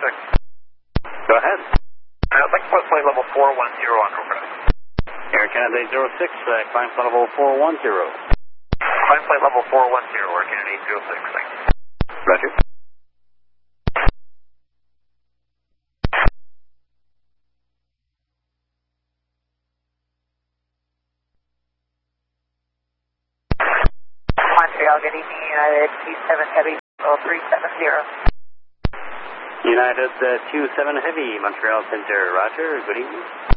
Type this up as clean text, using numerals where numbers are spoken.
Go ahead. I'd like to put flight level 410 on Cobra. Air Canada 806, climb flight level 410. Climb flight level 410, Air Canada 806, thanks. Roger. Montreal, good evening, United 27 Heavy 0370. United 27 Heavy, Montreal Center, roger, good evening.